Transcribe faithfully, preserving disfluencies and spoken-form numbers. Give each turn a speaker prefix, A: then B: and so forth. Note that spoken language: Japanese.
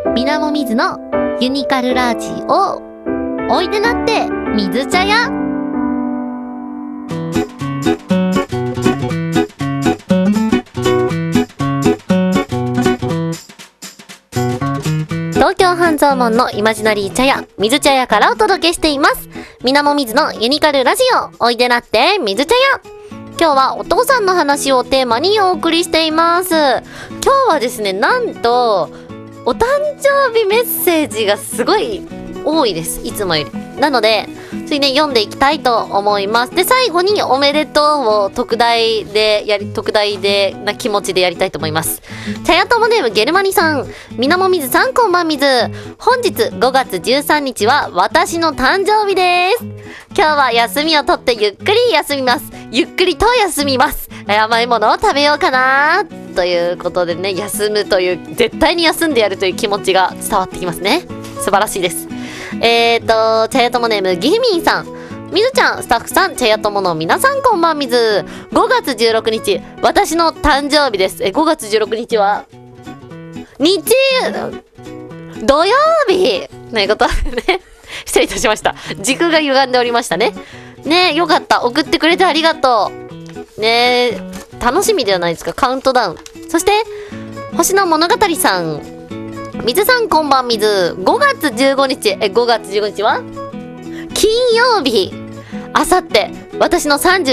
A: みなもみずのユニカルラジオ。おいでなって水茶屋。東京半蔵門のイマジナリー茶屋、水茶屋からお届けしています。みなもみずのユニカルラジオ。おいでなって水茶屋。今日はお父さんの話をテーマにお送りしています。今日はですね、なんとお誕生日メッセージがすごい多いです、いつもより。なのでついね読んでいきたいと思います。で、最後におめでとうを特大でやり特大でな気持ちでやりたいと思います。茶屋ともネームゲルマニさん、みなもみずさん、こんばんみず。本日ごがつじゅうさんにちは私の誕生日です。今日は休みを取ってゆっくり休みます。ゆっくりと休みます。甘いものを食べようかなということでね、休むという、絶対に休んでやるという気持ちが伝わってきますね。素晴らしいです。えーと茶屋ともネームギミンさん、みずちゃん、スタッフさん、茶屋ともの皆さん、こんばんみず。ごがつじゅうろくにち私の誕生日です。えごがつじゅうろくにちは日土曜日ということでね失礼いたしました。軸が歪んでおりましたね。ねえ、よかった。送ってくれてありがとう。ねえ、楽しみではないですか、カウントダウン。そして星の物語さん、みずさん、こんばんみず。ごがつじゅうごにち、えごがつじゅうごにちは金曜日。あさって私のさんじゅう